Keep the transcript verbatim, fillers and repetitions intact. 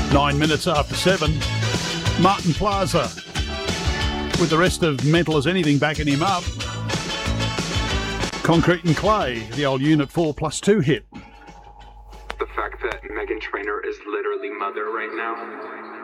Nine minutes after seven, Martin Plaza, with the rest of Mental as Anything backing him up. Concrete and Clay, the old Unit four plus two hit. The fact that Meghan Trainor is literally mother right now.